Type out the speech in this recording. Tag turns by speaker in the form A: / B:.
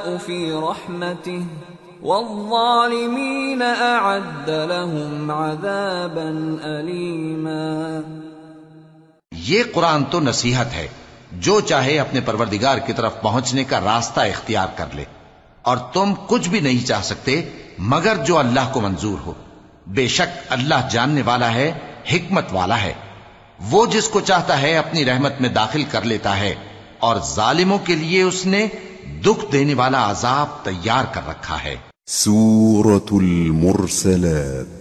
A: फी रहमतिही वज़्ज़ालिमीन अअद्द लहुम अज़ाबन अलीमा।
B: ये कुरान तो नसीहत है, जो चाहे अपने परवरदिगार की तरफ पहुंचने का रास्ता इख्तियार कर ले, और तुम कुछ भी नहीं चाह सकते मगर जो अल्लाह को मंजूर हो। बेशक अल्लाह जानने वाला है, हिकमत वाला है। वो जिसको चाहता है अपनी रहमत में दाखिल कर लेता है, और जालिमों के लिए उसने दुख देने वाला अजाब तैयार कर रखा है।
C: सूरतुल मुरसलात